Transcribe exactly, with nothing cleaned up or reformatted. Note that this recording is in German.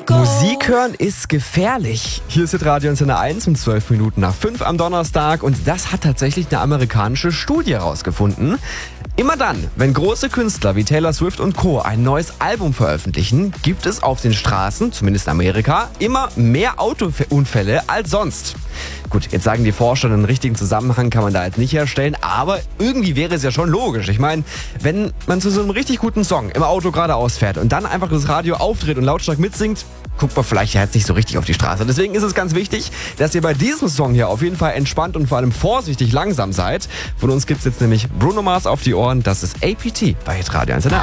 Musik hören ist gefährlich. Hier ist Radio Antenne eins um zwölf Minuten nach fünf am Donnerstag und das hat tatsächlich eine amerikanische Studie herausgefunden. Immer dann, wenn große Künstler wie Taylor Swift und Co. ein neues Album veröffentlichen, gibt es auf den Straßen, zumindest in Amerika, immer mehr Autounfälle als sonst. Gut, jetzt sagen die Forscher, einen richtigen Zusammenhang kann man da jetzt nicht herstellen, aber irgendwie wäre es ja schon logisch. Ich meine, wenn man zu so einem richtig guten Song im Auto geradeaus fährt und dann einfach das Radio aufdreht und lautstark mitsingt, guckt man vielleicht ja jetzt nicht so richtig auf die Straße. Deswegen ist es ganz wichtig, dass ihr bei diesem Song hier auf jeden Fall entspannt und vor allem vorsichtig langsam seid. Von uns gibt's jetzt nämlich Bruno Mars auf die Ohren. Das ist A P T bei Radio Antenne.